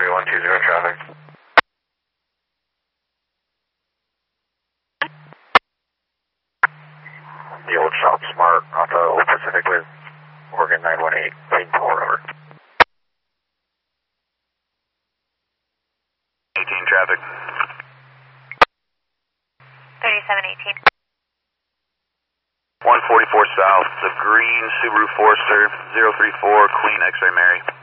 3120 traffic. The old shop smart off the Old Pacific with Oregon 918, Payne 4 over. 18 traffic. 3718. 144 south, the green Subaru Forester, 034, Queen X-Ray Mary.